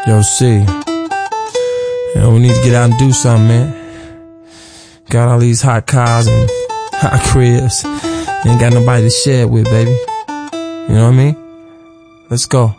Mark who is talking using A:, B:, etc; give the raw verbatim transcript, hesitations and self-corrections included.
A: Yo, C. You know, we need to get out and do something, man. Got all these hot cars and hot cribs. Ain't got nobody to share it with, baby. You know what I mean? Let's go.